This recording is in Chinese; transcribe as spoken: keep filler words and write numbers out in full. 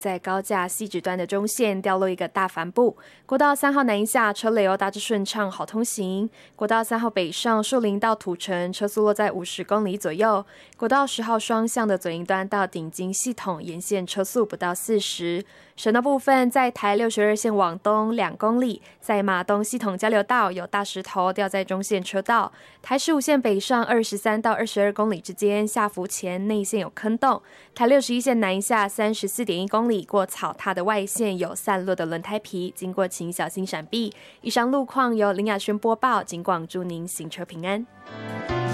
在高架汐止端的中线掉落一个大帆布，国道三号南下车流大致顺畅，好通行。国道三号北上树林到土城车速落在五十公里左右。国道十号双向的左营端到顶金系统沿线车速不到四十。省道部分在台六十二线往东两公里，在马东系统交流道有大石头掉在中线车道。台十五线北上二十三到二十二公里之间，下福前内线有坑洞。台六十一线南下三十四点一公里，过草踏的外线有散落的轮胎皮，经过请小心闪避。以上路况由林雅轩播报，警广祝您行车平安。